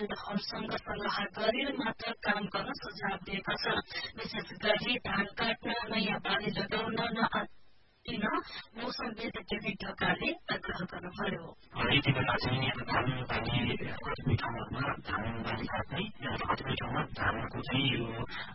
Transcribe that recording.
सम्बन्धितहरूसँग सल्लाह गरेर मात्र काम गर्न सुझाव दिएका छन्। विशेष गरी धान काट्न, नयाँ बाली लगाउन मौसमविद केबी ढकालले आग्रह गर्नुभयो। यति बेला चाहिँ धान बाली कतिपय ठाउँहरूमा धान बाली काट्ने कतिपय ठाउँमा धानको चाहिँ यो